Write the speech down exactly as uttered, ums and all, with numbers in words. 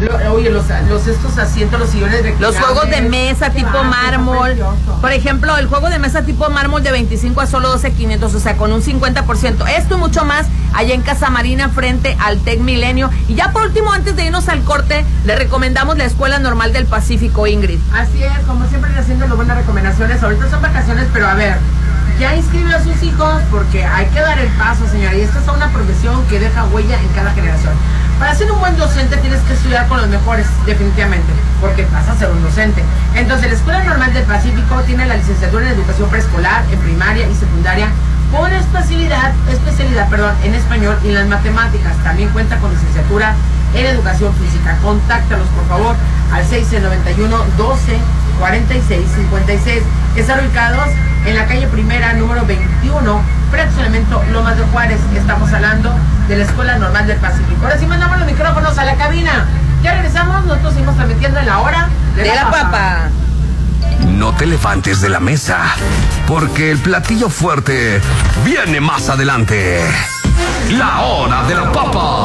Lo, oye, los, los estos asientos, los sillones de los juegos de mesa tipo claro, mármol. Por ejemplo, el juego de mesa tipo mármol de veinticinco a solo doce mil quinientos, o sea, con un cincuenta por ciento. Esto y mucho más allá en Casa Marina frente al Tec Milenio. Y ya por último, antes de irnos al corte, le recomendamos la Escuela Normal del Pacífico, Ingrid. Así es, como siempre haciendo buenas recomendaciones. Ahorita son vacaciones, pero a ver, ya inscribió a sus hijos porque hay que dar el paso, señora. Y esta es una profesión que deja huella en cada generación. Para ser un buen docente tienes que estudiar con los mejores, definitivamente, porque vas a ser un docente. Entonces, la Escuela Normal del Pacífico tiene la licenciatura en Educación Preescolar, en primaria y secundaria, con especialidad, especialidad perdón, en español y en las matemáticas. También cuenta con licenciatura en Educación Física. Contáctalos, por favor, al seis noventa y uno, doce, cuarenta y seis, cincuenta y seis. Están ubicados en la calle Primera, número veintiuno, fraccionamiento Lomas de Juárez. Estamos hablando de la Escuela Normal del Pacífico. Ahora sí mandamos los micrófonos a la cabina. Ya regresamos, nosotros seguimos transmitiendo en la hora de, de la, la papa. papa. No te levantes de la mesa, porque el platillo fuerte viene más adelante. La hora de la papa.